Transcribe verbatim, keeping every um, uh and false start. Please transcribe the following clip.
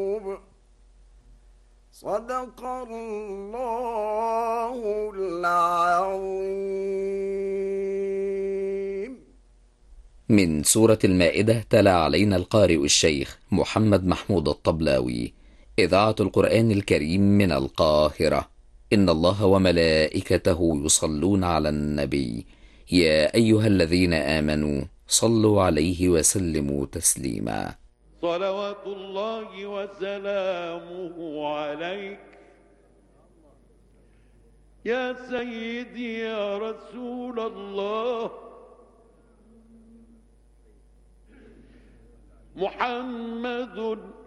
صدق الله العظيم. من سورة المائدة تلا علينا القارئ الشيخ محمد محمود الطبلاوي، إذاعة القرآن الكريم من القاهرة. إن الله وملائكته يصلون على النبي، يا أيها الذين آمنوا صلوا عليه وسلموا تسليما. صلوات الله وسلامه عليك يا سيدي يا رسول الله. محمد